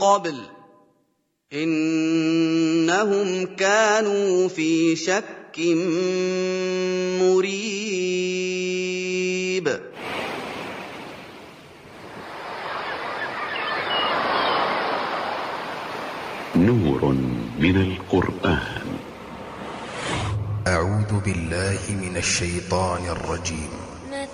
قبل إنهم كانوا في شك مريب نور من القرآن. أعوذ بالله من الشيطان الرجيم.